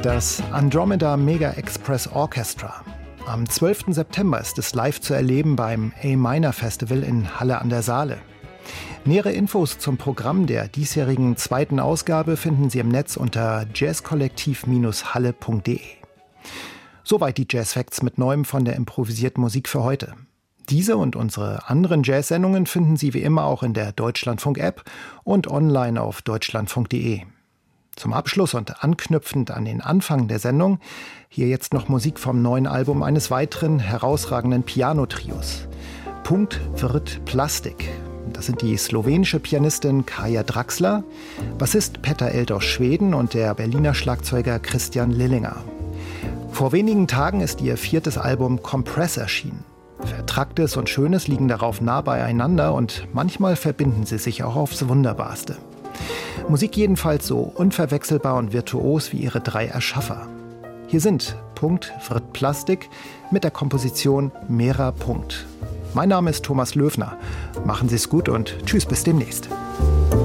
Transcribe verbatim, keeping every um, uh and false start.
Das Andromeda Mega Express Orchestra. Am zwölften September ist es live zu erleben beim A-Minor Festival in Halle an der Saale. Nähere Infos zum Programm der diesjährigen zweiten Ausgabe finden Sie im Netz unter jazzkollektiv Bindestrich halle punkt de. Soweit die Jazz Facts mit Neuem von der improvisierten Musik für heute. Diese und unsere anderen Jazz-Sendungen finden Sie wie immer auch in der Deutschlandfunk-App und online auf deutschlandfunk punkt de. Zum Abschluss und anknüpfend an den Anfang der Sendung hier jetzt noch Musik vom neuen Album eines weiteren herausragenden Pianotrios. Punkt wird Plastik. Das sind die slowenische Pianistin Kaja Draxler, Bassist Petter Eld aus Schweden und der Berliner Schlagzeuger Christian Lillinger. Vor wenigen Tagen ist ihr viertes Album Compress erschienen. Vertracktes und Schönes liegen darauf nah beieinander und manchmal verbinden sie sich auch aufs Wunderbarste. Musik jedenfalls so unverwechselbar und virtuos wie ihre drei Erschaffer. Hier sind Punkt wird Plastik mit der Komposition Mera Punkt. Mein Name ist Thomas Löwner. Machen Sie es gut und tschüss bis demnächst.